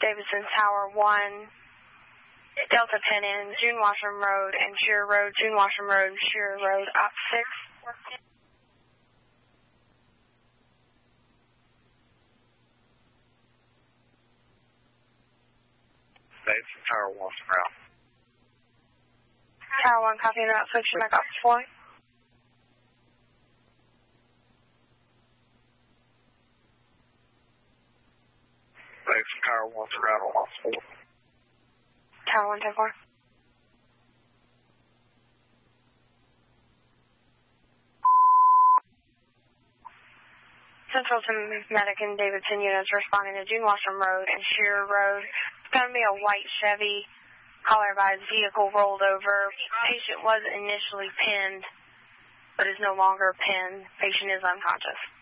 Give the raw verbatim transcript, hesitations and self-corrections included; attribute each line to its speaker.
Speaker 1: Davidson Tower one, Delta ten in, June Washam Road and Shearer Road, June Washam Road and Shearer Road, op six.
Speaker 2: Davidson Tower one, route.
Speaker 1: Tower one, copy and route switch, back up four.
Speaker 2: Davidson Tower one, route on off four.
Speaker 1: Tower one, ten four. Central to Medic and Davidson units responding to June Washam Road and Shearer Road. It's going to be a white Chevy. Caller advised vehicle rolled over. Patient was initially pinned, but is no longer pinned. Patient is unconscious.